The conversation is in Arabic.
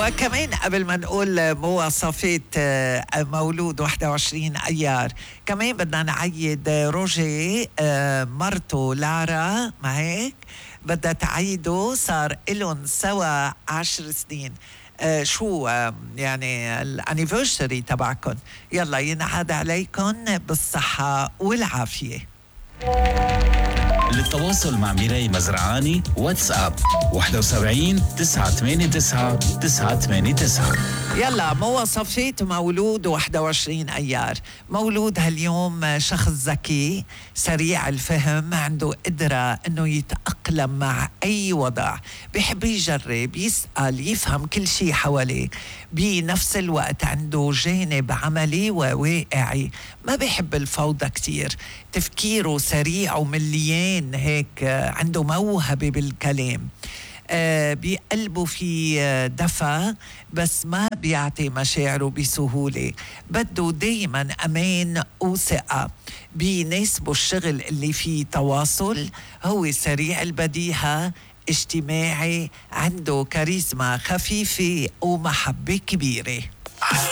وكمان قبل ما نقول مواصفات مولود 21 أيار، كمان بدنا نعيد روجي مرته لارا، ما هيك بدها تعيده، صار إلهم سوا 10 سنين. شو يعني الانيفرساري تبعكم. يلا ينعاد عليكم بالصحة والعافية. للتواصل مع ميراي مزرعاني واتساب 71 989 989. يلا مواصفات مولود 21 أيار. مولود هاليوم شخص ذكي، سريع الفهم، عنده قدرة أنه يتأقلم مع أي وضع، بيحب يجرب، يسأل، يفهم كل شيء حواليه. بنفس الوقت عنده جانب عملي وواقعي، ما بيحب الفوضى كتير، تفكيره سريع ومليان هيك، عنده موهبة بالكلام. بقلبه في دفى، بس ما بيعطي مشاعره بسهولة، بده دايما أمان وثقة. بيناسبه الشغل اللي فيه تواصل، هو سريع البديهة، اجتماعي، عنده كاريزما خفيفة ومحبة كبيرة.